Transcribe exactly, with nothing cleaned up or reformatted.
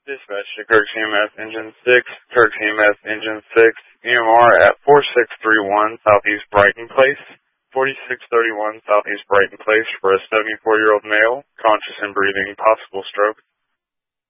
Dispatch to Kirk C M S Engine six, Kirk C M S Engine six, E M R at four six three one Southeast Brighton Place, forty-six thirty-one Southeast Brighton Place for a seventy-four-year-old male, conscious and breathing, possible stroke.